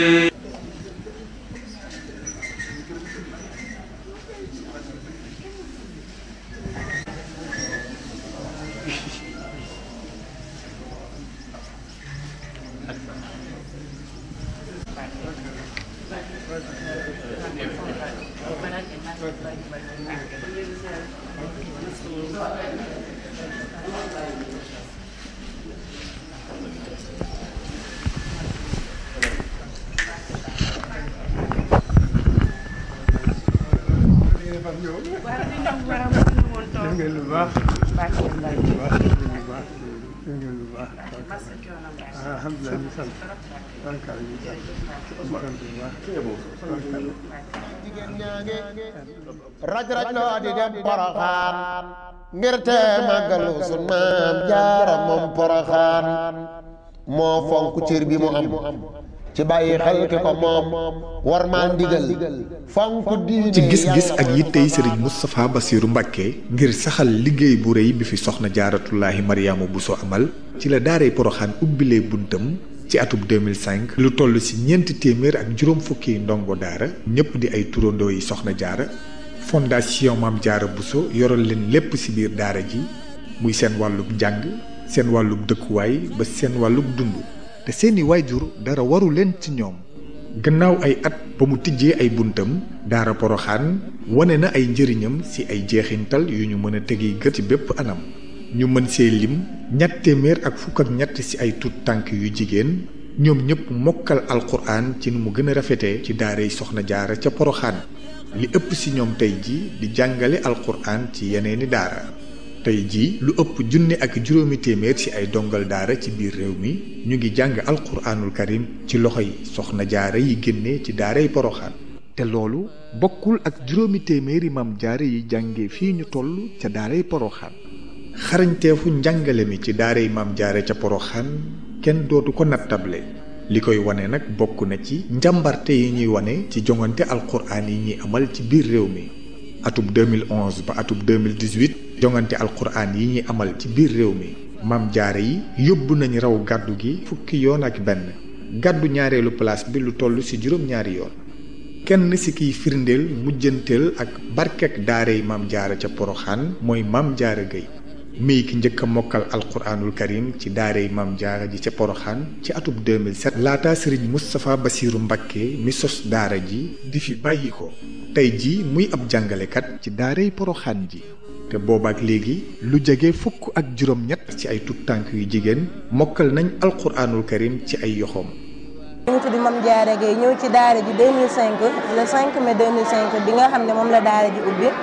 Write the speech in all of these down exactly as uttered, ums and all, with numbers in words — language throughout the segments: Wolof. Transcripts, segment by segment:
raj raj loo di dem Poroxaan ngir te màggalu sun maam Jaara moom Poroxaan moo fonk cër bi mu am ci bàyyi xel ki ko moom war maa ndigal fonk diine ci gis-gis ak yittey sëriñ Moustapha Bassirou Mbacké ngir saxal liggéey bu rëy bi fi soxna Jaaratullaahi Mariama Bousso amal ci la daaray Poroxaan ubbilee buntam ci atub deux mille cinq lu toll ci ñeenti téeméer ak juróom fukki ndongo daara ñëpp di ay turandoo yi soxna jaara fondation Maam Jaara Bousso yoral leen lépp ci biir daara ji muy seen wàllub njàng seen wàllub dëkkuwaay ba seen wàllub dund te seeni waajur dara waru leen ci ñoom gannaaw ay at ba mu tijjee ay buntam daara Poroxaan wane na ay njëriñam ci ay jeexintal yu ñu mën a tegi gët ci bépp anam ñu mën see lim ñett téeméer ak fukk ak ñett ci ay tut tànk yu jigéen ñoom ñëpp mokkal alquran ci nu mu gën a rafetee ci daaray soxna jaara ca Poroxaan li ëpp ci ñoom tey ji di jàngale alquran ci yeneeni daara tey ji lu ëpp junne ak juróomi téeméer ci ay dongal daara ci biir réew mi ñu ngi jàng alquranul karim ci loxoy soxna jaara yi génne ci daaray Poroxaan te loolu bokkul ak juróomi téeméeri maam jaara yi jànge fii ñu toll ca daaray Poroxaan xarañteefu njàngale mi ci daaray maam jaare ca Poroxaan kenn dootu ko nattable li koy wane nag bokk na ci njàmbarte yi ñuy wane ci jongante alquraan yi ñuy amal ci biir réew mi atub deux mille onze ba atub deux mille dix-huit jongante alquraan yi ñuy amal ci biir réew mi maam jaare yi yóbbu nañ raw gàddu gi fukki yoon ak benn gàddu ñaareelu place bi lu toll ci juróom-ñaari yoon kenn ci kiy firndeel mujjanteel ak barkek daaray maam jaara ca Poroxaan mooy maam jaara Gay mii ki njëkk a mokkal alquranul karim ci daaray maam jaara ji ca Poroxaan ci atub deux mille sept laata sëriñ Moustapha Bassirou Mbacké mi sos daara ji di fi bàyyi ko tey ji muy ab jàngalekat ci daaray Poroxaan ji te boobaak léegi lu jege fukk ak juróom-ñett ci ay tut tànk yu jigéen mokkal nañ alquranul karim ci ay yoxoom ñu tudd Mame Diarra Gueye ñëw ci daara ji deux mille cinq le cinq mai deux mille cinq bi nga xam ne moom la daara ji ubbi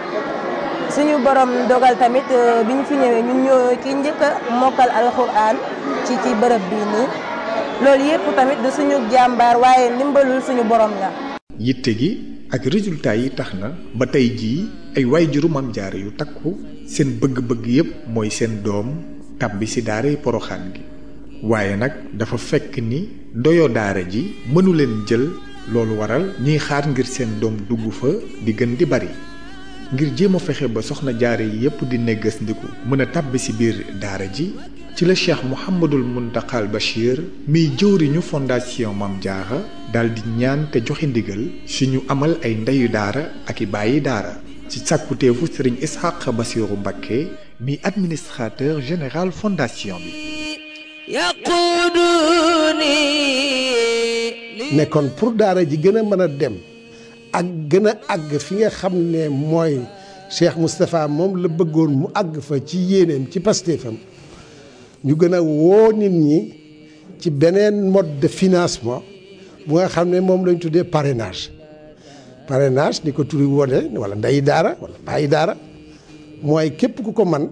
suñu borom dogal tamit bi ñu fi ñëwee ñun ñoo ki njëkk a mokkal alxuraan ci ci bërëb bii nii loolu yëpp tamit du suñu jàmbaar waaye ndimbalul suñu borom la. yitte gi ak résultat yi tax na ba tey jii ay waajuru Mame Diarra yu takku seen bëgg-bëgg yépp mooy seen doom tàbbi ci daaray Poroxaan gi waaye nag dafa fekk ni doyo daara ji mënu leen jël loolu waral ñuy xaar ngir seen doom dugg fa di gën di bari ngir jéem a fexe ba soxna jaare yi yépp di neggas ndiku mën a tàbbi ci biir daara ji ci la Cheikh Mouhamadul Mountakhal Bachir miy jëwriñu fondation Mame Diarra dal di ñaan te joxe ndigal si ñu amal ay ndeyu daara ak i bàyyi daara ci sàkkuteefu sëriñ Ishaq Bassirou Mbacké mi administrateur général fondation bi nekkoon pour daara ji gën a mën a dem ak gën a àgg fi nga xam ne mooy Cheikh Moustapha moom la bëggoon mu àgg fa ci yéeneem ci pastéefam ñu gën a woo nit ñi ci beneen mode de financement bu nga xam ne moom lañ tuddee parrainage parrainage ni ko turi wone wala ndeyi daara wala bàyyi daara mooy képp ku ko man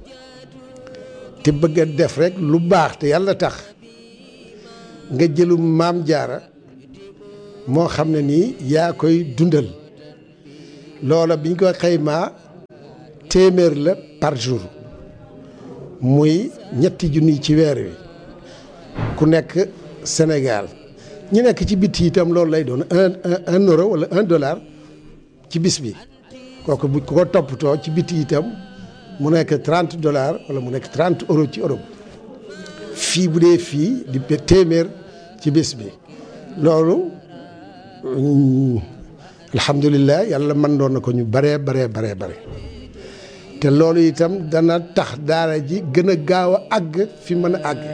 te bëgg a def rek lu baax te yàlla tax nga jëlum Maam Jaara moo xam ne nii yaa koy dundal loola biñ ko xaymaa téeméer la par jour muy ñetti junni ci weer wi ku nekk Sénégal ñi nekk ci bitti itam loolu lay doon un un euro wala un dollar ci bis bi kooku bu ko toppatoo ci bitti itam mu nekk trente dollars wala mu nekk trente euros ci Europe fii bu dee fii di téeméer ci bis bi loolu alhamdulilah yàlla mën doon na ko ñu baree baree baree bare te loolu itam dana tax daara ji gën a gaaw a àgg fi mën a àgg.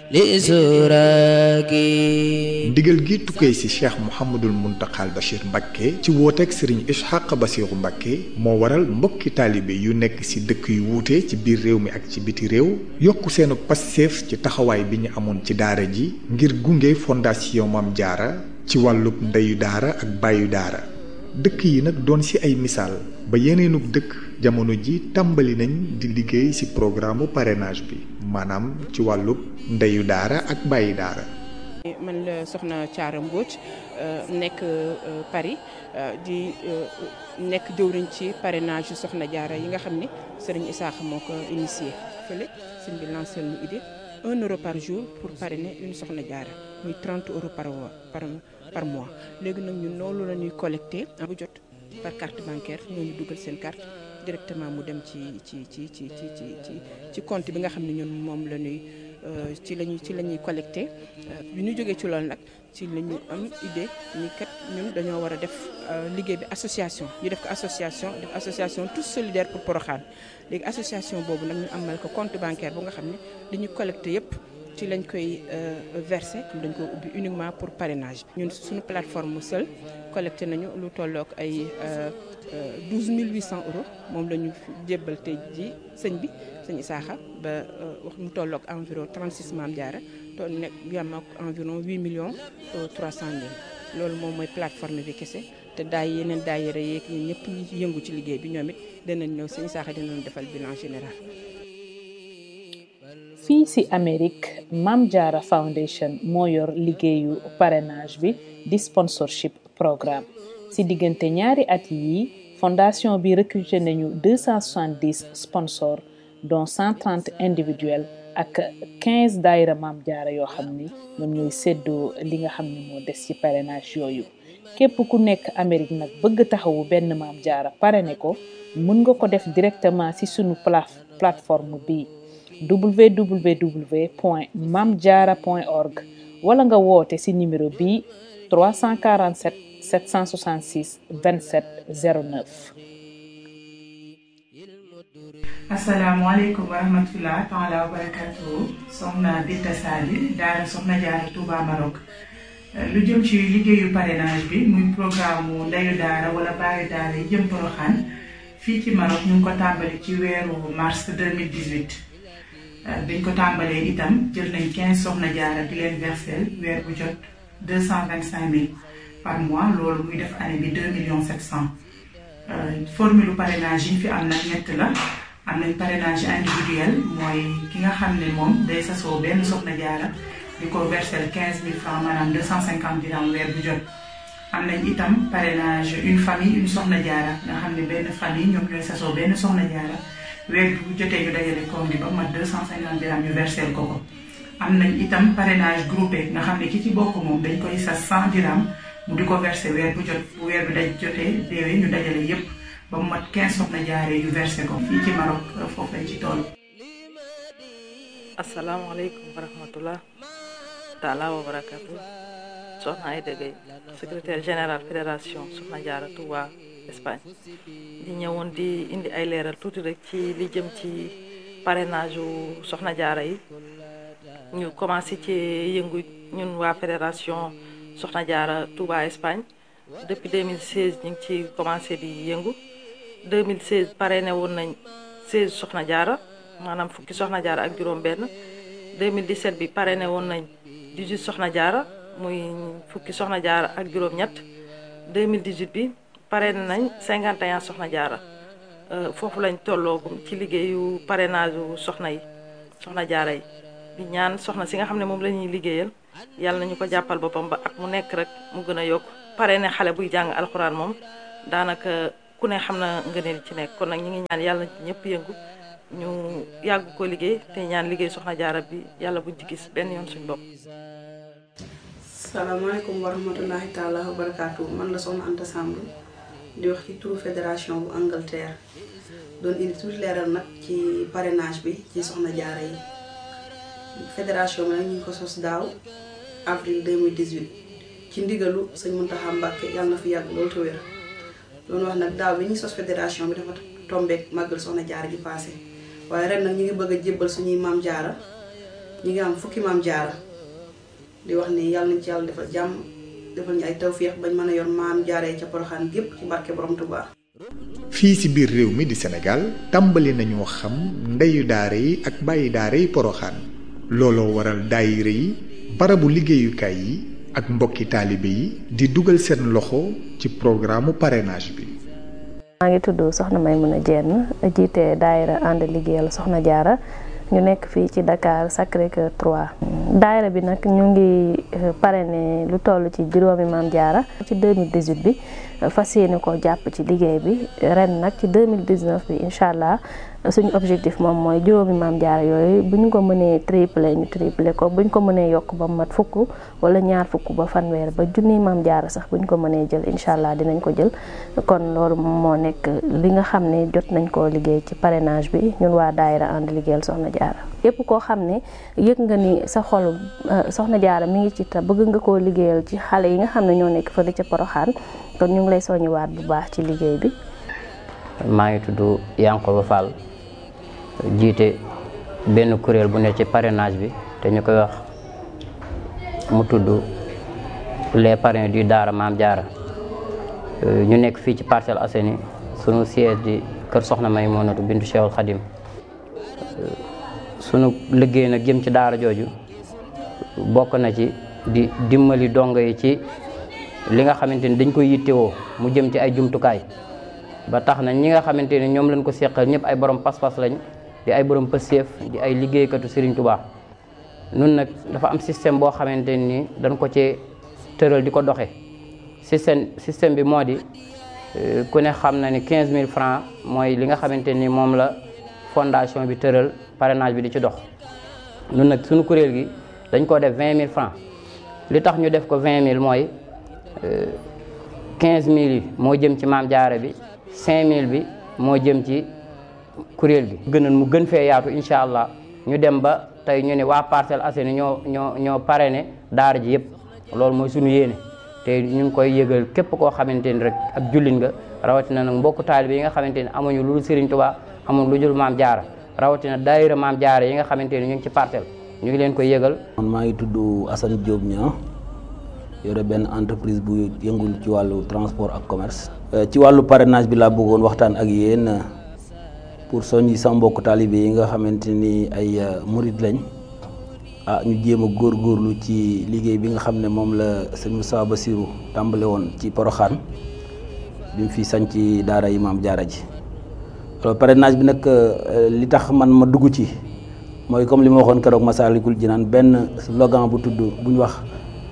ndigal gi tukkee ci cheikh Mouhamadul Muntaxal Bachir Mbacké ci wooteeg Serigne Ishaq Bassirou Mbacké moo waral mbokki taalibe yu nekk ci dëkk yu wuute ci biir réew mi ak ci biti réew yokk seenu passeef ci taxawaay bi ñu amoon ci daara ji ngir gunge fondation Mame Diarra ci wàllub ndeyu daara ak bàyyu daara dëkk yi nag doon ci ay misaal ba yeneenug dëkk jamono ji tàmbali nañ di liggéey ci programme parrainage bi maanaam ci wàllub ndeyu daara ak bàyyi daara. man la soxna Thiara Mbodj nekk Paris di nekk jëwriñ ci parrainage yu soxna Diarra yi nga xam ne Serigne Issakha moo ko initié fële sëñ bi lancé lu idée un euro par jour pour parrainer une soxna Diarra muy trente euros par par par mois léegi nag ñun loolu la ñuy collecté bu jot par carte bancaire ñooñu dugal seen carte directement mu dem ci ci ci ci ci ci ci compte bi nga xam ne ñun moom la ñuy ci lañuy ci la ñuy collecté bi ñu jógee ci loolu nag ci la ñu am idée ni kat ñun dañoo war a def liggéey bi association ñu def ko association def association tous solidaires pour Porokhane léegi association boobu nag ñu amal ko compte bancaire bu nga xam ne dañuy collecté yépp ci lañ koy versé dañ ko ubbi uniquement pour parrainage bi ñun suñu plateforme seul collecté nañu lu tollook ay douze mille huit cents euros moom la ñu jébbal tey ji sëñ bi sëñ Issakha ba wax mu tollook environ trente-six Mame Diarra tool nekk yam ak environ huit millions trois cent mille loolu moom mooy plateforme bi kese te daay yeneen daayira yeeg ñun ñëpp ñi yëngu ci liggéey bi ñoom it danañ ñëw sëñ Issakha dinañ defal bilan général. fii ci Amérique Mame Diarra Foundation moo yor liggéeyu parrainage bi di sponsorship programme ci diggante ñaari at yi fondation bi recruté nañu deux cent soixante-dix sponsors dont cent trente individuels ak quinze daayira Mame Diarra yoo xam ni ñoom ñooy séddoo li nga xam ne moo des ci parrainage yooyu képp ku nekk Amérique nag bëgg taxawu benn Mame Diarra parrainé ko mën nga ko def directement ci sunu plateforme bi w w w point mame diarra point org wala nga woote ci numéro bi trois cent quarante-sept sept cent soixante-six vingt-sept zéro neuf. asalaamaaleykum wa rahmatulah taala wa barakatuhu soxna Binta Sali daara soxna Diarra Touba Maroc lu jëm ci liggéeyu parrainage bi muy programme mu ndeyu daara wala baayu daara yi jëm Porokhane fii ci Maroc ñu ngi ko tàmbali ci weeru mars deux mille dix-huit biñ ko tàmbalee itam jël nañ quinze soxna Diarra di leen versel weer bu jot deux cent vingt-cinq mille par mois loolu muy def année bi deux millions sept cent formule parrainage yi fi am nag ñett la am nañ parrainage individuel mooy ki nga xam ne moom day sasoo benn soxna Diarra di ko versel quinze mille francs maanaam deux cent cinquante dirham weer bu jot am nañ itam parrainage une famille une soxna Diarra nga xam ne benn famille ñoom ñooy sasoo benn soxna Diarra weer bu jotee ñu dajale koom gi ba mat deux cent cinquante dirham ñu versel ko ko am nañ itam parrainage groupé nga xam ne ki ci bokk moom dañ koy sas cent dirham mu di ko versé weer bu jot bu weer bi daj jotee déwee ñu dajale yépp ba mu mat quinze soxna Diarra yu versé ko fii ci Maroc foofu lañ ci toll. asalaamaaleykum wa rahmatullah taala wa barakatu soxna Aïda Gueye secrétaire général fédération soxna Diarra Touba Espagne di ñëwoon di indi ay leeral tuuti rek ci li jëm ci parrainage u soxna Diarra yi ñu commencé ci yëngu ñun waa fédération soxna Diarra Touba Espagne depuis deux mille seize ñu ngi ci commencé di yëngu deux mille seize parrainé woon nañ seize soxna Diarra maanaam fukki soxna Diarra ak juróom benn deux mille dix-sept bi parrainé woon nañ dix-huit soxna Diarra muy fukki soxna Diarra ak juróom ñett deux mille dix-huit bi parrainé nañ cinquante et un soxna Diarra foofu lañ tolloogum ci liggéeyu parrainage u soxna yi soxna Diarra yi di ñaan soxna si nga xam ne moom la ñuy liggéeyal yàlla nañu ko jàppal boppam ba ak mu nekk rek mu gën a yokk parrainé xale buy jàng alxuraan moom daanaka ku ne xam na ngëneel ci nekk kon nag ñu ngi ñaan yàlla na ci ñëpp yëngu ñu yàgg ko liggéey te ñaan liggéey soxna Diarra bi yàlla buñ ci gis benn yoon suñ bopp. salaamaaleykum wa rahmatullahi taala wa barakaatu man la soxna Anta Samb di wax ci turu fédération bu Angleterre doon indi tuuti leeral nag ci parrainage bi ci soxna Diarra yi fédération bi nag ñu ngi ko sos daaw avril deux mille dix-huit ci ndigalu sëñ Mountakha Mbacké yàlla na fi yàgg loolu te wér doon wax nag daaw bi ñuy sos fédération bi dafa tombeek màggal Soxna Jaara gi passé waaye ren nag ñu ngi bëgg a jébbal suñuy maam jaara ñu ngi am fukki maam jaara di wax ni yàlla nañ ci yàlla defal jàmm defal ñu ay tawféex bañ mën a yor maam jaaree ca Poroxaan gépp ci barke borom Tuubaa. fii ci biir réew mi di Sénégal tàmbali nañoo xam ndeyu daara yi ak bàyyi daara yi Poroxaan looloo waral daayira yi barabu liggéeyukaay yi ak mbokki taalibe yi di dugal seen loxo ci programme parrainage bi. maa ngi tudd Soxna Maymuna Jenn jiite daayira ànd liggéeyal Soxna Jaara ñu nekk fii ci Dakar Sacré-Cœur trois. daayira bi nag ñu ngi parrainé lu toll ci juróomi maam jaara ci deux mille dix-huit bi fas yéene ko jàpp ci liggéey bi ren nag ci deux mille dix-neuf bi incha allah suñu objectif moom mooy juróomi maam jaara yooyu bu ñu ko mënee triplé ñu triplé ko bu ñu ko mënee yokk ba mat fukk wala ñaar fukk ba fanweer ba junniy maam jaara sax bu ñu ko mënee jël incha allah dinañ ko jël kon loolu moo nekk li nga xam ne jot nañ koo liggéey ci parrainage bi ñun waa daayira ànd liggéeyal Soxna Jaara yépp koo xam ne yëg nga ni sa xol Soxna Jaara mi ngi ci ta bëgg nga koo liggéeyal ci xale yi nga xam ne ñoo nekk fële ca Poroxaan kon ñu ngi lay soññiwaat bu baax ci liggéey bi. maa ngi tudd Yankoba Fall jiite benn kuréel bu ne ci parrainage bi te ñu koy wax mu tudd les parrains du Daara Maam Jaara ñu nekk fii ci Parcelles Assainies sunu siège di kër Soxna Maymunatu bintu Cheikhul Khadim sunu liggéey nag jëm ci daara jooju bokk na ci di dimbali dongo yi ci li nga xamante ni dañ koy yittewoo mu jëm ci ay jumtukaay ba tax na ñi nga xamante ni ñoom lañ ko seqal ñëpp ay borom pas-pas lañ di ay borom pëseef di ay liggéeykatu Serigne Touba nun nag dafa am système boo xamante ni dañ ko ci tëral di ko doxe système système bi moo di ku ne xam na ni quinze mille francs mooy li nga xamante ni moom la fondation bi tëral parrainage bi di ci dox nun nag suñu kuréel gi dañ ko def vingt mille francs li tax ñu def ko vingt mille mooy quinze mille yi moo jëm ci maam jaara bi cinq mille bi moo jëm ci kuréel gi gënoon mu gën fee yaatu incha allah ñu dem ba tey ñu ne waa Parcelles Assainies ñoo ñoo ñoo parrainé daara ji yëpp loolu mooy suñu yéene te ñu ngi koy yëgal képp koo xamante ni rek ab jullit nga rawatina nag mbokku taalibe yi nga xamante ni amuñu lu Serigne Touba amuñu lu jul maam jaara rawatina daayira maam jaara yi nga xamante ni ñu ngi ci parcelle ñu ngi leen koy yëgal. man maa ngi tudd Assane Diop Niang yore benn entreprise bu yëngul ci wàllu transport ak commerce. ci wàllu parrainage bi laa bëggoon waxtaan ak yéen pour soññi sama mbokku taalibe yi nga xamante ni ay murid lañ ah ñu jéem a góorgóorlu ci liggéey bi nga xam ne moom la sëñ Moussa Bassirou tàmbale woon ci Poroxaan bi mu fi sañ ci daara yi maam jaara ji. alors parrainage bi nag li tax man ma dugg ci mooy comme li ma waxoon keroog Massalikul Jinaan benn slogan bu tudd bu ñu wax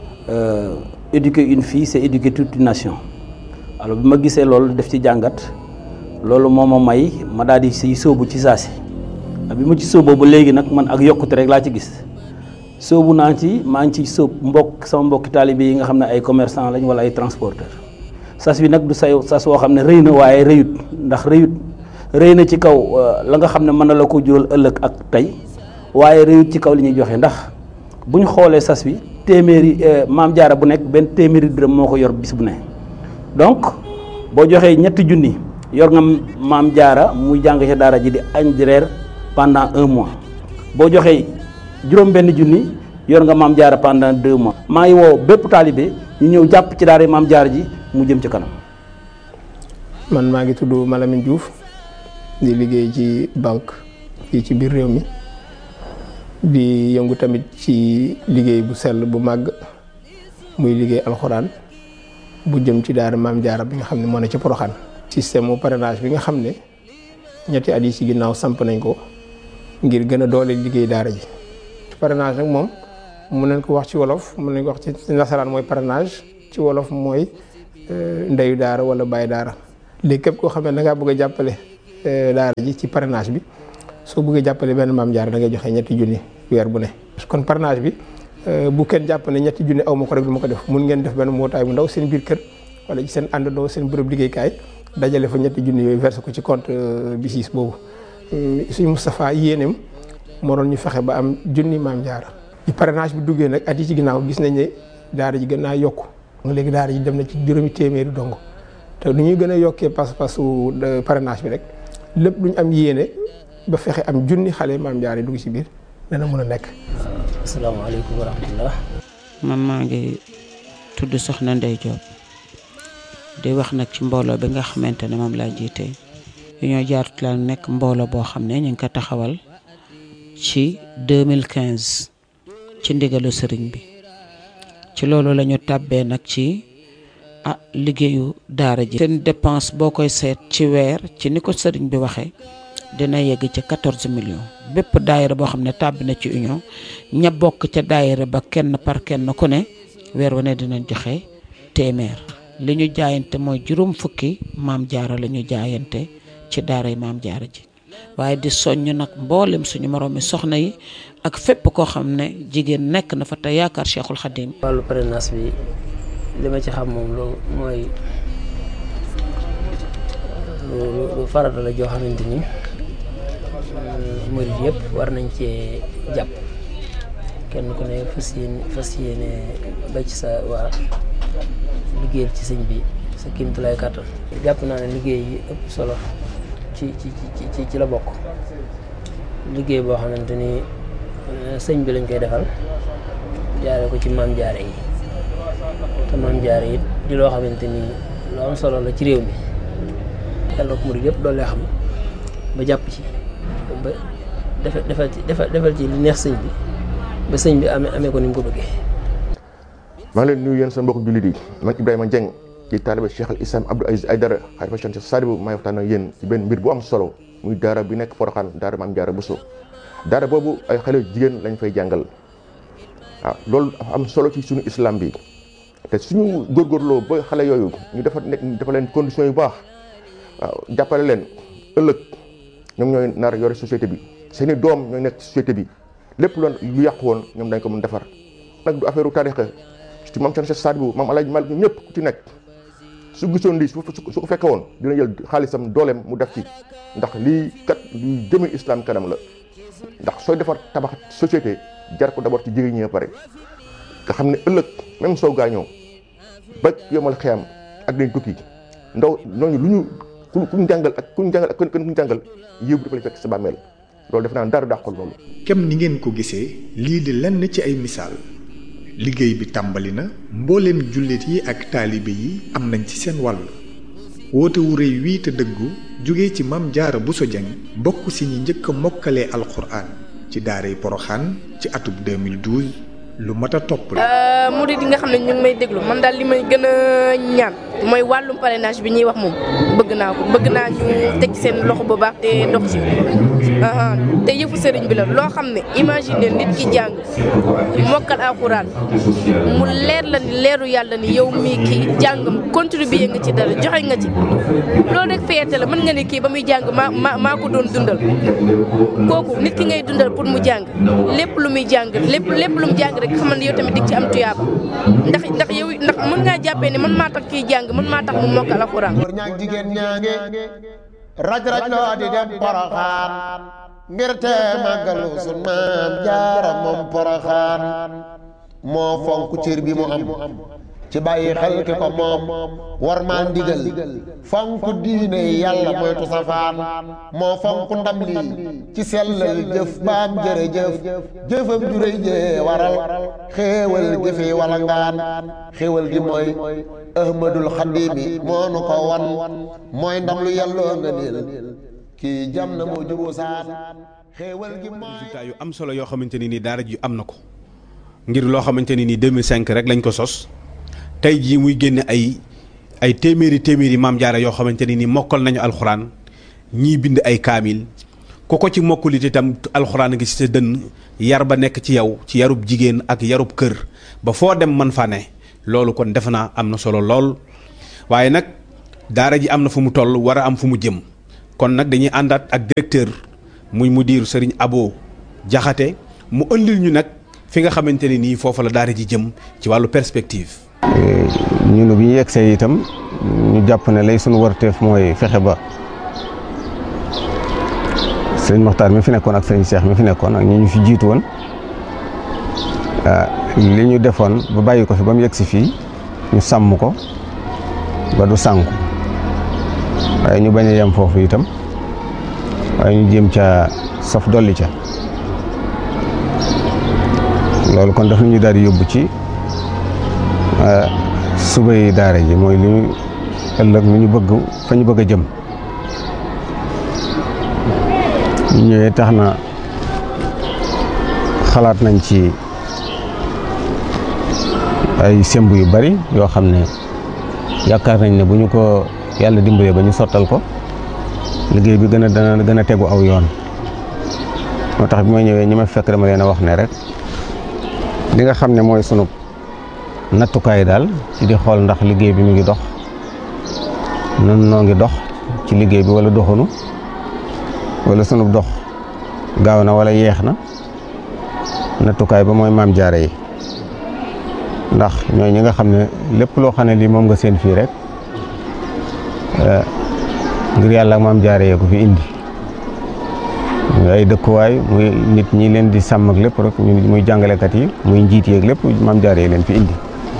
éduquer une fille c'est éduquer toute une nation. alors bi ma gisee loolu def ci jàngat loolu moo ma may ma daal di siy sóobu ci saasi bi ma ci sóoboo ba léegi nag man ak yokkute rek laa ci gis sóobu naa ci maa ngi ci sóob mbokk sama mbokki taalibe yi nga xam ne ay commerçant lañ wala ay transporteur sas bi nag du say sas woo xam ne rëy na waaye rëyut ndax rëyut rëy na ci kaw la nga xam ne mën na la ko jural ëllëg ak tey waaye rëyut ci kaw li ñuy joxe ndax bu ñu xoolee sas bi téeméeri maam jaara bu nekk benn téeméeri dërëm moo ko yor bis bu ne donc boo joxee ñetti junni yor nga maam jaara muy jàng ci daara ji di añ di reer pendant un mois boo joxee juróom benn junni yor nga maam jaara pendant deux mois. maa ngi woo bépp taalibe ñu ñëw jàpp ci daara maam jaara ji mu jëm ci kanam. man maa ngi tudd Malamine Diouf di liggéey ci banque fii ci biir réew mi di yëngu tamit ci liggéey bu sell bu màgg muy liggéey alxuraan bu jëm ci daara maam jaara bi nga xam ne moo ne ci Poroxaan. système mu parrainage bi nga xam ne ñetti at yi ci ginnaaw samp nañ ko ngir gën a doole liggéey daara ji. parrainage nag moom mun nañ ko wax ci wolof mun nañ ko wax ci nasaraan mooy parrainage ci wolof mooy ndeyu daara wala baay daara léegi képp koo xam ne da ngaa bëgg a jàppale daara ji ci parrainage bi soo bëggee jàppale benn maam jaara da ngay joxe ñetti junni weer bu ne. kon parrainage bi bu kenn jàpp ne ñetti junni aw ma ko rek du ma ko def mun ngeen def benn mbootaay bu ndaw seen biir kër wala ci seen àndandoo seen bërëb liggéeykaay dajale fa ñetti junni yooyu versé ko ci compte B I C I S boobu suñu Moustapha yéeneem moo doon ñu fexe ba am junni maam jaara. ci parrainage bi duggee nag at yi ci ginnaaw gis nañ ne daara ji gën naa yokku léegi daara ji dem na ci juróomi téeméeri dongo te nu ñuy gën a yokkee pas-pasu parrainage bi rek lépp lu ñu am yéene ba fexe am junni xale Maam Jaara dugg ci biir dana mën a nekk. asalaamaaleykum wa rahmatullah. man maa ngi tudd Soxna Ndey Diop di wax nag ci mbooloo bi nga xamante ne moom laa jiite Union Jaaratu la nekk mbooloo boo xam ne ñu ngi ko taxawal ci deux mille quinze ci ndigalu sëriñ bi ci loolu la ñu tàbbee nag ci ah liggéeyu daara ji. seen dépense boo koy seet ci weer ci ni ko sëriñ bi waxee dina yegg ci quatorze millions bépp daayira boo xam ne tàbbi na ci union ña bokk ca daayira ba kenn par kenn ku ne weer wu ne dinañ joxe téeméer li ñu jaayante mooy juróom fukki Maam Jaara la ñu jaayante ci daara yi Maam Jaara ji waaye di soññ nag mboolem suñu moroomi soxna yi ak fépp koo xam ne jigéen nekk na fa te yaakaar Cheikhul Khadim. wàllu parrainage bi li ma ci xam moom lu mooy lu farata la joo xamante ni murid yëpp war nañ cee jàpp kenn ku ne fas yéene fas yéene ba ci sa waa liggéeyal ci sëñ bi sa kéemtulaay kàttan. jàpp naa ne liggéey yi ëpp solo ci ci ci ci la bokk liggéey boo xamante ni sëñ bi lañ koy defal jaare ko ci Maam Jaara yi te Maam Jaara yi di loo xamante ni lu am solo la ci réew mi yàlla ko murid yëpp doole xam ba jàpp ci ba defal defal ci defal ci li neex sëñ bi ba sëñ bi amee amee ko ni mu ko bëggee. maa ngi leen nuyu yéen seen mbokku jullit yi man Ibrahima Dieng ci taaliba Cheikh al Islam Abdou Aziz Aïdara xalifa Cheikh Sadibou maay waxtaan ak yéen ci benn mbir bu am solo muy daara bi nekk Porokhane daara Maam Jaara Bousso daara boobu ay xale jigéen lañ fay jàngal waaw loolu dafa am solo ci suñu islam bi te suñu góorgóorloo ba xale yooyu ñu defar nekk dafa leen conditions yu baax waaw jàppale leen ëllëg ñoom ñooy nar yore société bi seen i doom ñooy nekk société bi lépp loon lu yàqu woon ñoom dañ ko mën defar nag du affaire u tarixa ci maam Cheikh Sadibou maam Alaaji Malik ñëpp ku ci nekk su gisoon lii su su ko fekke woon dina jël xaalisam dooleem mu def ci ndax lii kat luy jëme islam kanam la ndax sooy defar tabax société jar ko d'abord ci jigéen ñi ba pare nga xam ne ëllëg même soo gaañoo ba yomal xeyam ak dañ tukki ndaw ñooñu lu ñu ku ku ñu jàngal ak ku ñu jàngal ak ku ñu jàngal yëpp dafa lay fekk sa bàmmeel loolu def naa dara dàqul loolu. kem ni ngeen ko gisee lii di lenn ci ay misaal liggéey bi tàmbali na mbooleem jullit yi ak taalibe yi am nañ ci seen wàll woote wu rëy wii te dëggu jóge ci Maam Jaara Bousso Dieng bokk si ñi njëkk a mokkalee alxuraan ci daaray Porokhane ci atub deux mille douze lu mat a topp la. murid yi nga xam ne ñu ngi may déglu man daal li may gën a ñaan mooy wàllum parrainage bi ñuy wax moom bëgg naa ko bëgg naa ñu teg seen loxo bu baax te dox ci te yëfu sëriñ bi la loo xam ne imagine nit ki jàng mokkal alxuraan mu leer la ni leeru yàlla ni yow mii kii jàngam contribuer nga ci dara joxe nga ci loolu rek feete la mën nga ne kii ba muy jàng maa maa maa ko doon dundal kooku nit ki ngay dundal pour mu jàng lépp lu muy jàng lépp lépp lu mu jàng rek xamal ne yow tamit dig ci am tuyaaba ndax ndax yow ndax mën ngaa jàppee ne man maa tax kii jàng man maa tax mu mokkal alxuraan. jigéen ñaange raj raj loo di dem Porokhane ngir te màggalu sun Maam Jaara moom Porokhane moo fonk cër bi mu am ci bàyyi xel ki ko moom war maa ndigal fonk diine yàlla moytu safaan moo fonk ndam lii ci sellal jëf baam jërëjëf jëfam ju rëy jee waral xéewal gi fi wala ngaan xéewal gi mooy Ahmadul Xadimi moo nu ko wan mooy ndam lu yàlloo nga niil kii jam na moo juboo saan xéewal gi mooy résultat yu am solo yoo xamante ni nii daara ji am na ko ngir loo xamante ni nii deux mille cinq rek lañ ko sos tey jii muy génne ay ay téeméeri téeméeri Maam Jaara yoo xamante ni nii mokkal nañu alxuraan ñii bind ay kaamil ku ko ci mokkulit itam alxuraan ngi ci sa dënn yar ba nekk ci yow ci yarub jigéen ak yarub kër ba foo dem man fa ne loolu kon defe naa am na solo lool waaye nag daara ji am na fu mu toll war a am fu mu jëm kon nag dañuy àndaat ak directeur muy mudir Serigne Abo Jaxate mu ëndil ñu nag fi nga xamante ne nii foofu la daara ji jëm ci wàllu perspective. ñun bi ñu yegsee itam ñu jàpp ne lay sunu warteef mooy fexe ba sëriñ Moxtaar mi fi nekkoon ak sëriñ Cheikh mi fi nekkoon ak ñi ñu fi jiitu woon li ñu defoon ba bàyyi ko fi ba mu yegsi fii ñu sàmm ko ba du sànku waaye ñu bañ a yem foofu itam waaye ñu jéem ca saf dolli ca loolu kon daf ñu daal di yóbbu ci suba yi daara ji mooy li ñu ëllëg lu ñu bëgg fa ñu bëgg a jëm ñu ñëwee tax na xalaat nañ ci ay semb yu bari yoo xam ne yaakaar nañ ne bu ñu ko yàlla dimbalee ba ñu sottal ko liggéey bi gën a dana gën a tegu aw yoon moo tax bi ma ñëwee ñi ma fekk dama leen a wax ne rek li nga xam ne mooy sunu nattukaay daal ci di xool ndax liggéey bi mu ngi dox nun noo ngi dox ci liggéey bi wala doxunu wala sunu dox gaaw na wala yeex na nattukaay ba mooy maam jaara yi ndax ñooy ñi nga xam ne lépp loo xam ne lii moom nga seen fii rek ngir yàlla ak maam jaara yee ko fi indi muy ay dëkkuwaay muy nit ñi leen di sàmm ak lépp rek muy jàngalekat yi muy njiit yeeg lépp maam jaara yi leen fi indi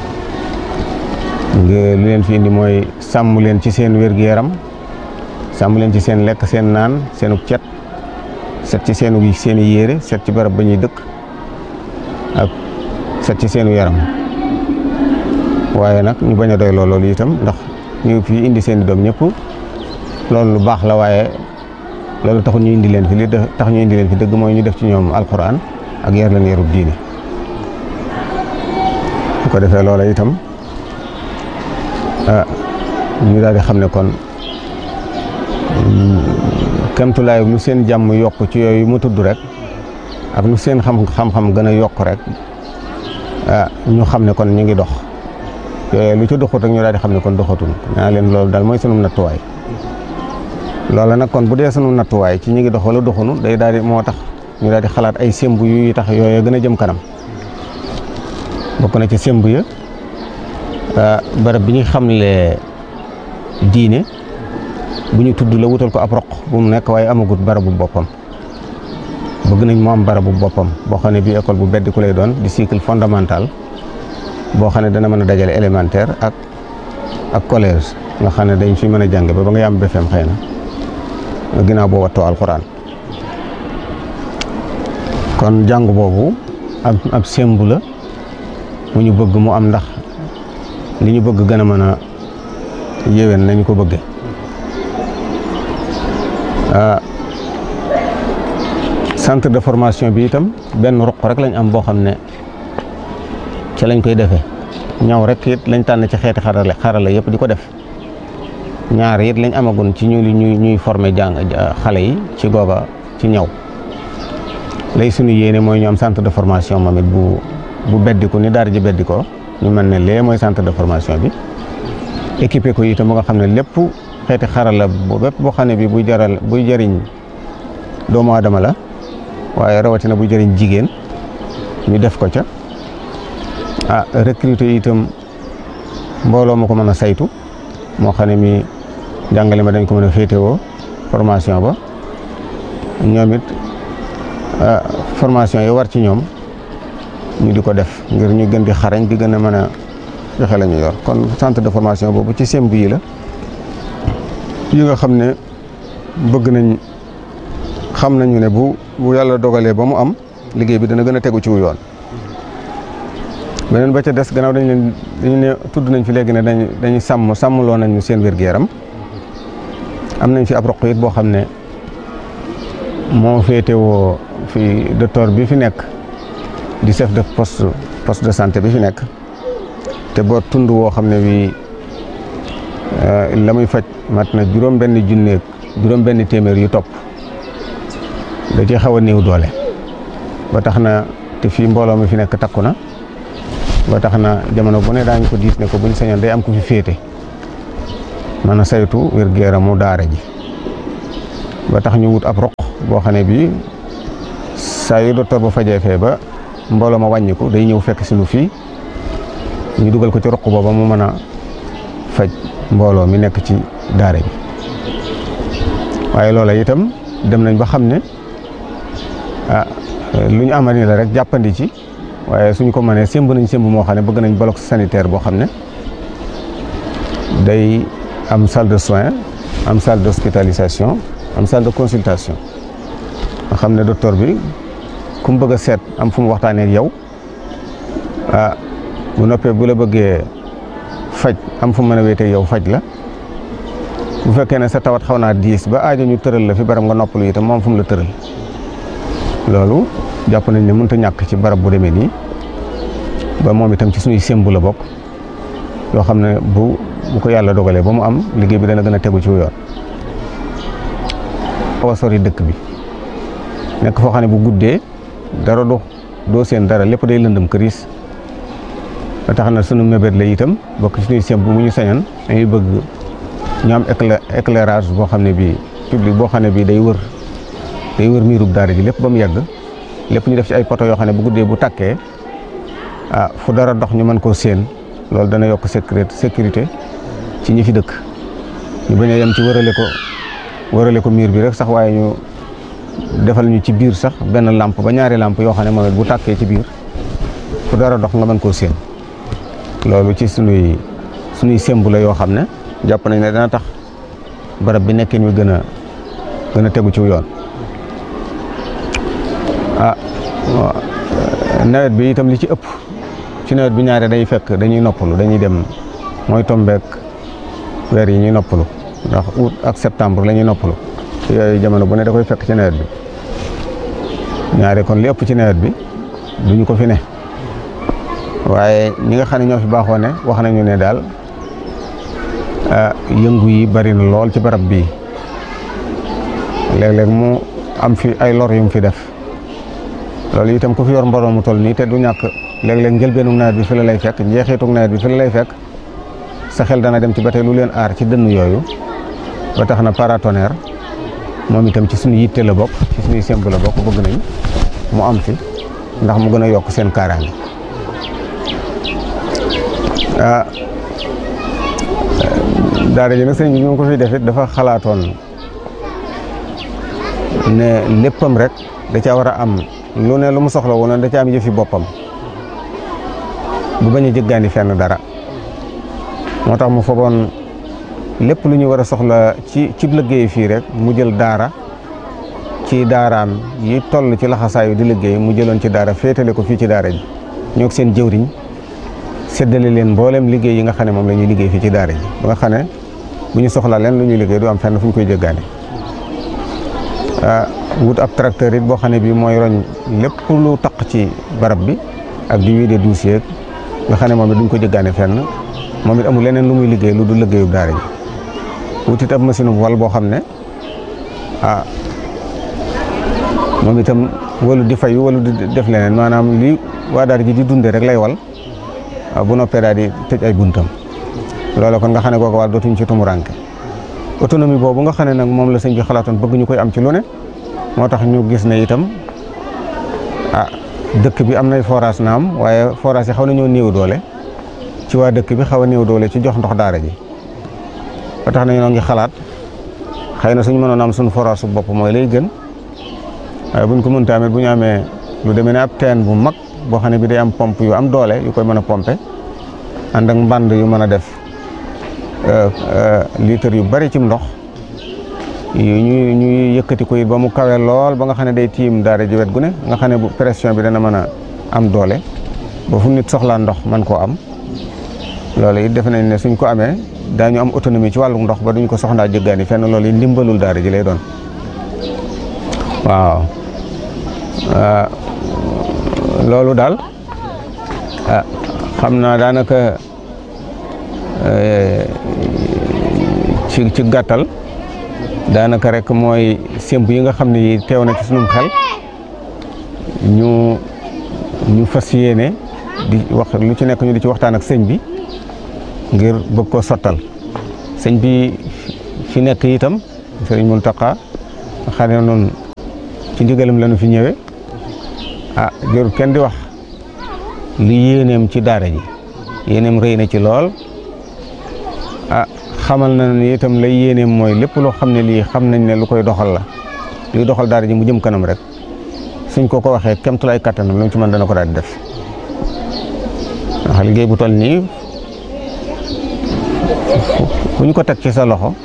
lu leen fi indi mooy sàmm leen ci seen wér-gu-yaram sàmm leen ci seen lekk seen naan seenu cet set ci seenu seeni yére set ci barab ba ñuy dëkk ak set ci seenu yaram waaye nag ñu bañ a doy loolu itam ndax ñu fi indi seen i doom ñëpp loolu lu baax la waaye loolu taxul ñu indi leen fi li tax ñu indi leen fi dëgg mooy ñu def ci ñoom alxuraan ak yar leen yarub diine bu ko defee loola itam ah ñu daal di xam ne kon kemtulaay lu seen jàmm yokk ci yooyu mu tudd rek ak lu seen xam xam-xam gën a yokk rek ah ñu xam ne kon ñu ngi dox yooyu lu ci doxut rek ñu daal di xam ne kon doxatul naa leen loolu daal mooy sunu nattuwaay loola nag kon bu dee sunu nattuwaay ci ñu ngi dox wala doxunu day daal di moo tax ñu daal di xalaat ay semb yu tax yooyu gën a jëm kanam bokk na ci semb ya barab bi ñu xamle diine bu ñu tudd la wutal ko ab roq bu mu nekk waaye amagut barabu boppam bëgg nañ mu am barabu boppam boo xam ne bii école bu beddi ku lay doon di cycle fondamental boo xam ne dana mën a dajale élémentaire ak ak collège nga xam ne dañ fi mën a jàng ba ba nga yam B F E M xëy na ginnaaw boo wattoo alxuraan kon jàng boobu ab ab semb la mu ñu bëgg mu am ndax li ñu bëgg gën a mën a yéwén nañu ko bëgge centre de formation bi itam benn ruq rek lañ am boo xam ne ci lañ koy defee ñaw rek it lañ tànn ci xeeti xarale xarale yëpp di ko def ñaar it lañ amagun ci ñu ñuy ñuy former jàng xale yi ci googa ci ñaw lay suñu yéene mooy ñu am centre de formation moom it bu bu beddiku ni daara ji beddikoo ñu mën ne lee mooy centre de formation bi équipé ko itam ba nga xam ne lépp xeeti xarala bu bépp boo xam ne bi buy jaral buy jëriñ doomu aadama la waaye rawatina buy jëriñ jigéen ñu def ko ca ah recruter itam mbooloo ma ko mën a saytu moo xam ne mi jàngale ma dañ ko mën a féetewoo formation ba ñoom it formation yi war ci ñoom ñu di ko def ngir ñu gën di xarañ di gën a mën a joxe la ñu yor kon centre de formation boobu ci semb yi la yi nga xam ne bëgg nañ xam nañu ne bu bu yàlla dogalee ba mu am liggéey bi dana gën a tegu ci wu yoon beneen ba ca des gannaaw dañ leen dañu ne tudd nañ fi léegi ne dañ dañuy sàmm sàmmloo nañ seen wér-gu-yaram am nañ fi ab roq it boo xam ne moo féetewoo fi docteur bi fi nekk di chef de poste poste de santé bi fi nekk te boo tund woo xam ne bii la muy faj mat na juróom benn junneeg juróom benn téeméer yu topp da ci xaw a néew doole ba tax na te fii mbooloo mi fi nekk takku na ba tax na jamono bu ne daañu ko diis ne ko buñ sañoon day am ku fi féete mën a saytu wér-gu-yaramu daara ji ba tax ñu wut ab roq boo xam ne bii saa yu docteur ba fajee fee ba mbooloo ma wàññiku day ñëw fekk si nu fii ñu dugal ko ci roq booba mu mën a faj mbooloo mi nekk ci daara bi waaye loola itam dem nañ ba xam ne ah lu ñu amal ni la rek jàppandi ci waaye suñ ko mënee sémb nañ sémb moo xam ne bëgg nañ bloc sanitaire boo xam ne day am salle de soins am salle d'hospitalisation am salle de consultation nga xam ne docteur bi ku mu bëgg a seet am fu mu waxtaanee ak yow ah bu noppee bu la bëggee faj am fu mu mën a wéetee yow faj la bu fekkee ne sa tawat xaw naa diis ba aajo ñu tëral la fi barab nga noppalu itam moom fu mu la tëral loolu jàpp nañ ne mënut a ñàkk ci barab bu demee nii ba moom itam ci suñuy sémbu la bokk yoo xam ne bu bu ko yàlla dogalee ba mu am liggéey bi dana gën a tegu ci yoon. xaw a sori dëkk bi nekk foo xam ne bu guddee dara do doo seen dara lépp day lëndëm këriis ba tax na sunu mébét la itam bokk ci suñuy sémbu mu ñu sañan dañuy bëgg ñu am éclairage boo xam ne bii public boo xam ne bii day wër day wër miirub daara ji lépp ba mu yàgg lépp ñu def ci ay poto yoo xam ne bu guddee bu takkee ah fu dara dox ñu mën koo séen loolu dana yokk sécurité sécurité ci ñi fi dëkk ñu bañ a yem ci wërale ko wërale ko miir bi rek sax waaye ñu defal ñu ci biir sax benn lampe ba ñaari lampe yoo xam ne moom it bu tàkkee ci biir fu dara dox nga mën koo séen loolu ci sunuy sunuy sémbu la yoo xam ne jàpp nañ ne dana tax barab bi nekkin wi gën a gën a tegu ci yoon. ah nawet bi itam li ci ëpp ci nawet bi ñaare day fekk dañuy noppalu dañuy dem mooy tombeek weer yi ñuy noppalu ndax août ak septembre la ñuy noppalu yooyu jamono bu ne da koy fekk ci nawet bi ñaare kon li ëpp ci nawet bi duñu ko fi ne waaye ñi nga xam ne ñoo fi baaxoo ne wax nañu ne daal yëngu yi bari na lool ci barab bii léeg-léeg mu am fi ay lor yu mu fi def loolu itam ku fi yor mbooloo mu toll nii te du ñàkk léeg-léeg njëlbeenu nawet bi fi la lay fekk njeexitu nawet bi fi la lay fekk sa xel dana dem ci ba tey lu leen aar ci dënn yooyu ba tax na paratonnerre moom itam ci suñu yitte la bokk ci suñuy sémbu la bokk bëgg nañ mu am fi ndax mu gën a yokk seen kaaraange ah daara ji nag sëñ bi ñu ko fi def it dafa xalaatoon ne léppam rek da caa war a am lu ne lu mu soxla woon da caa am yëfi boppam bu bañ a jëggaani fenn dara moo tax mu fogoon lépp lu ñu war a soxla ci ci liggéey fii rek mu jël daara ci daaraam yi toll ci laxasaayu di liggéey mu jëloon ci daara féetale ko fii ci daara ji ñoo seen jëwriñ séddale leen mboolem liggéey yi nga xam ne moom la ñuy liggéey fii ci daara ji ba nga xam ne bu ñu soxla leen lu ñuy liggéey du am fenn fu ñu koy jëggaane wut ab tracteur it boo xam ne bii mooy roñ lépp lu taq ci barab bi ak di wiide dossier nga xam ne moom it duñ ko jëggaane fenn moom it amul leneen lu muy liggéey lu du liggéeyub daara ji wut it ab machine bu wal boo xam ne ah moom itam walu di fayu walu di def leneen maanaam li waa daara ji di dunde rek lay wal bu noppee daal di tëj ay buntam loolu kon nga xam ne kooku wàll dootuñ ci tumuranke autonomie boobu nga xam ne nag moom la sëñ bi xalaatoon bëgg ñu koy am ci lu ne moo tax ñu gis ne itam ah dëkk bi am nay forage naam waaye forage yi xaw nañoo néew doole ci waa dëkk bi xaw a néew doole ci jox ndox daara ji ba tax na ñoo ngi xalaat xëy na suñu mënoon am suñu forage su bopp mooy lay gën waaye buñ ko mënta tamit bu ñu amee lu demee ne ab teen bu mag boo xam ne bi day am pompe yu am doole yu koy mën a pompe ànd ak mbànd yu mën a def litre yu bari ci ndox yu ñu ñuy yëkkati ko it ba mu kawe lool ba nga xam ne day tiim daara ji wet gu ne nga xam ne bu pression bi dana mën a am doole ba fu nit soxlaa ndox mën koo am loolu it defe nañ ne suñ ko amee daañu am autonomie ci wàllu ndox ba duñ ko soxlaa jëggaani fenn loolu it ndimbalul daara ji lay doon waaw loolu daal xam naa daanaka ci ci gàttal daanaka rek mooy sémb yi nga xam ne yi teew na ci sunum xel ñu ñu fas yéene di wax lu ci nekk ñu di ci waxtaan ak sëñ bi ngir bëgg ko sottal sëñ bi fi nekk itam sëriñ Muntaxa xam ne noonu ci ndigalam la ñu fi ñëwee ah jërul kenn di wax li yéeneem ci daara ji yéeneem rëy na ci lool ah xamal na ne itam lay yéeneem mooy lépp loo xam ne lii xam nañ ne lu koy doxal la luy doxal daara ji mu jëm kanam rek suñ ko ko waxee kemtulaay kattanam lu mu ci mën dana ko daal di def ndax liggéey bu toll nii fu ñu ko teg ci sa loxo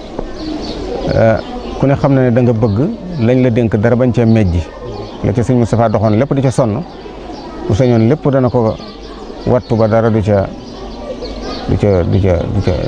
ku ne xam na ne da nga bëgg lañ la dénk dara bañ cee mejji la ca sëñ Moustapha doxoon lépp di ca sonn bu sañoon lépp dana ko wattu ba dara du ca du ca du ca du ca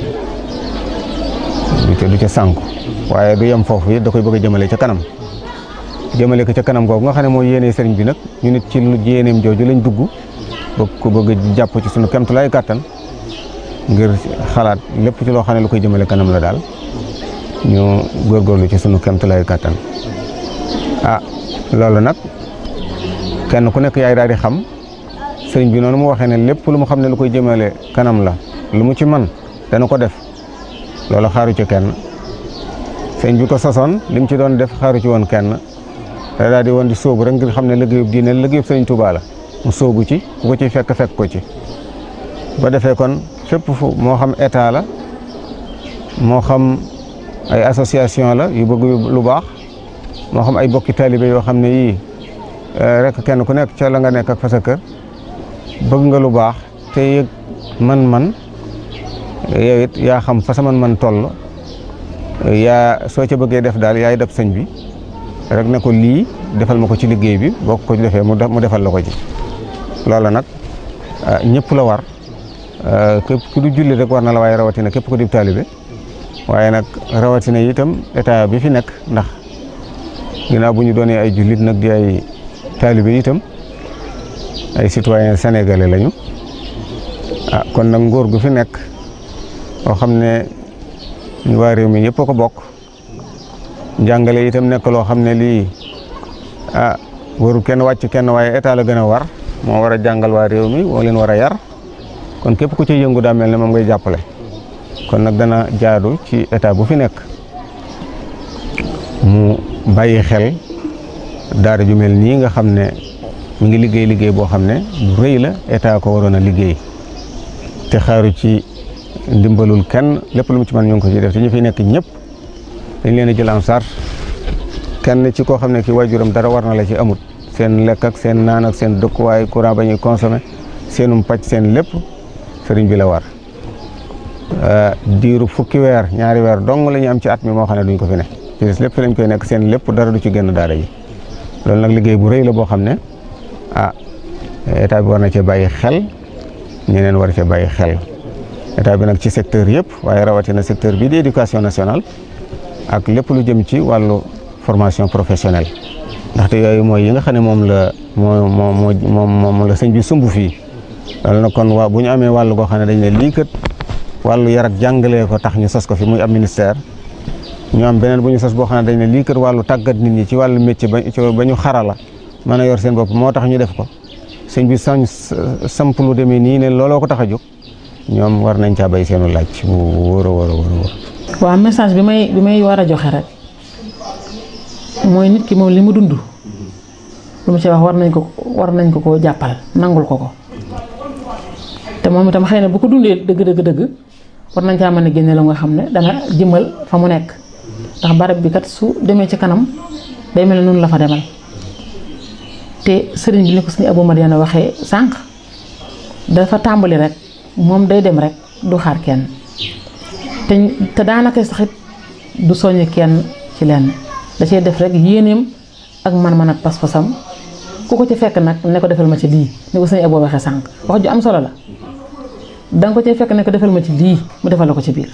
du ca du ca sànku waaye du yem foofu it da koy bëgg a jëmale ca kanam jëmale ko ca kanam googu nga xam ne mooy yéene sëriñ bi nag ñu nit ci lu yéeneem jooju lañ dugg bëgg ko bëgg a jàpp ci sunu kemtulaay kàttan ngir xalaat lépp ci loo xam ne lu koy jëmale kanam la daal ñu góorgóorlu ci sunu kemtulaay kàttan ah loolu nag kenn ku nekk yaay daal di xam sëriñ bi noonu mu waxee ne lépp lu mu xam ne lu koy jëmale kanam la lu mu ci man dana ko def loolu xaaru ci kenn sëriñ bi ko sosoon li mu ci doon def xaaru ci woon kenn da daal di woon di sóobu rek ngir xam ne liggéeyub diine liggéeyub sëriñ Tuubaa la mu sóobu ci ku ko ciy fekk fekk ko ci ba defee kon fépp fu moo xam état la moo xam ay association la yu bëgg lu baax moo xam ay bokki taalibe yoo xam ne yii rek kenn ku nekk ca la nga nekk ak fa sa kër bëgg nga lu baax te yëg man-man yow it yaa xam fa sa man-man toll yaa soo ca bëggee def daal yaay def sëñ bi rek ne ko lii defal ma ko ci liggéey bi boo ko defee mu defal la ko ci loola nag ñëpp la war képp ku du julli rek war na la waaye rawatina képp ku di taalibe waaye nag rawatina itam état bi fi nekk ndax ginnaaw bu ñu doonee ay jullit nag di ay taalibe itam ay citoyen sénégalais lañu ah kon nag nguur gu fi nekk boo xam ne ñu waa réew mi ñëpp a ko bokk njàngale itam nekk loo xam ne lii ah waru kenn wàcc kenn waaye état la gën a war moo war a jàngal waa réew mi moo leen war a yar kon képp ku ci yëngu daa mel ne moom ngay jàppale kon nag dana jaadu ci état bu fi nekk mu bàyyi xel daara ju mel nii nga xam ne mu ngi liggéey liggéey boo xam ne bu rëy la état ko waroon a liggéey te xaaru ci ndimbalul kenn lépp lu mu ci mën ñu ngi ko ci def te ñu fi nekk ñëpp dañ leen a jël en charge kenn ci koo xam ne ki waajuram dara war na la ci amut seen lekk ak seen naan ak seen dëkkuwaay courant ba ñuy consommé seenum paj seen lépp sëriñ bi la war diiru fukki weer ñaari weer dong la ñu am ci at mi moo xam ne duñ ko fi ne ci des lépp fi lañ koy nekk seen lépp dara du ci génn daara ji loolu nag liggéey bu rëy la boo xam ne ah état bi war na cee bàyyi xel ñeneen war cee bàyyi xel état bi nag ci secteur yëpp waaye rawatina secteur bii di éducation nationale ak lépp lu jëm ci wàllu formation professionnelle ndaxte yooyu mooy yi nga xam ne moom la moo moo moo moom la sëñ bi sumb fii loolu nag kon waa bu ñu amee wàllu goo xam ne dañ ne lii kat wàllu yar ak jàngalee ko tax ñu sos ko fi muy ab ministère ñu am beneen bu ñu sos boo xam ne dañ ne lii kat wàllu tàggat nit ñi ci wàllu métier ba ba ñu xarala mën a yor seen bopp moo tax ñu def ko sëñ bi sañ samp lu demee nii ne looloo ko tax a jóg ñoom war nañ caa bay seenu laaj bu wóor a wóor a wóor a wóor. waaw message bi may bi may war a joxe rek mooy nit ki moom li mu dund lu mu ci wax war nañ ko war nañ ko koo jàppal nangul ko ko te moom itam xëy na bu ko dundee dëgg dëgg dëgg war nañ caa mën a génne la nga xam ne dana jëmal fa mu nekk ndax barab bi kat su demee ci kanam day mel ne noonu la fa demal te sëriñ bi ni ko suñu Abou Madiana waxee sànq dafa tàmbali rek moom day dem rek du xaar kenn te te daanaka saxit du soññ kenn ci lenn da cee def rek yéeneem ak man-man ak pas-pasam ku ko ci fekk nag ne ko defal ma ci lii ni ko suñu Abou waxee sànq wax ju am solo la danga ko cee fekk ne ko defal ma ci lii mu defal la ko ci biir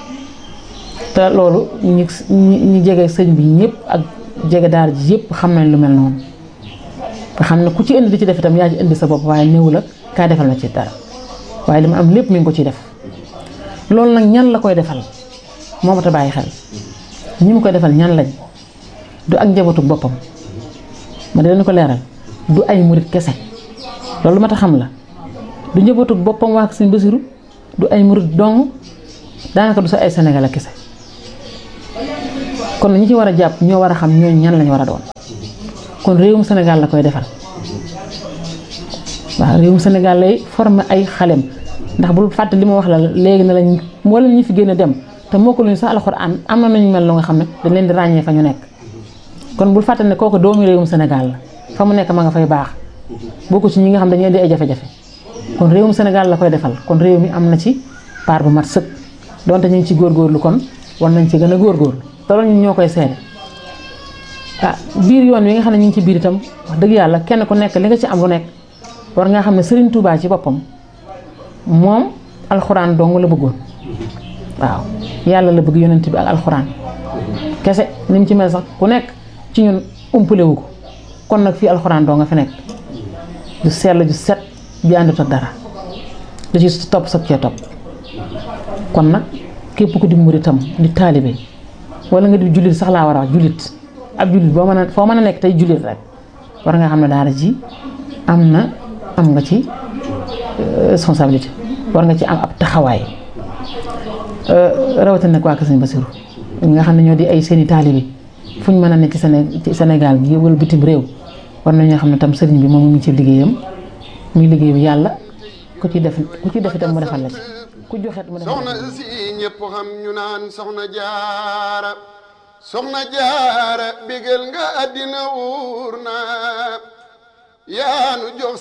te loolu ñi ñi jege sëñ bi ñëpp ak jege daara ji yëpp xam nañ lu mel noonu nga xam ne ku ci indi di ci def itam yaa ci indi sa bopp waaye néew la kaa defal ma ci dara waaye li ma am lépp mi ngi ko ciy def loolu nag ñan la koy defal moo ma ta bàyyi xel ñi mu koy defal ñan lañ du ak njabootu boppam ma dinañ ko leeral du ay murit kese loolu ma ta xam la du njabootu boppam waa Sëñ Basiru du ay murit dong daanaka du sa ay Sénégal kese kon ñi ci war a jàpp ñoo war a xam ñooñu ñan lañ war a doon kon réewum Sénégal la koy defal waaw réewum Sénégal lay former ay xalem ndax bul fàtte li ma wax la léegi ne lañ wala ñi fi gën a dem te moo ko luñu sax alxuraan am na nañu mel lu nga xam ne dañ leen di ràññee fa ñu nekk kon bul fàtte ne kooku doomu réewum Sénégal la fa mu nekk ma nga fay baax bokku ci ñi nga xam dañuy di ay jafe-jafe kon réewum Sénégal la koy defal kon réew mi am na ci part bu mat sëkk donte ñu ngi ci góorgóorlu kon war nañ ci gën a góorgóorlu te loolu ñun ñoo koy seede ah biir yoon wi nga xam ne ñu ngi ci biir itam wax dëgg yàlla kenn ku nekk li nga ci am lu nekk war nga xam ne Serigne Touba ci boppam moom alxuraan dong la bëggoon waaw yàlla la bëgg yonent bi ak alxuraan kese ni mu ci mel sax ku nekk ci ñun umpale wu ko kon nag fii alxuraan dong nga fi nekk ju sell ju set ju àndut ak dara da ci topp sa cee topp kon nag képp ku di muritam di taalibe wala nga di jullit sax laa war a wax jullit ab jullit boo mën a foo mën a nekk tey jullit rek war nga xam ne daara ji am na am nga ci responsabilité war nga ci am ab taxawaay rawatina nag waa Kër Sëñ Basiru ñi nga xam ne ñoo di ay seeni taalibe fu ñu mën a nekk ci Sénégal gi wala bitim réew war nañoo xam ne tam sëriñ bi moom mu ngi ci liggéeyam muy liggéey bi yàlla ku ci def ku ci def itam mu defal la ci ku joxet mu defal soxna si ñëpp xam ñu naan soxna jaara soxna jaara bégal nga àddina wuur na yaanu jox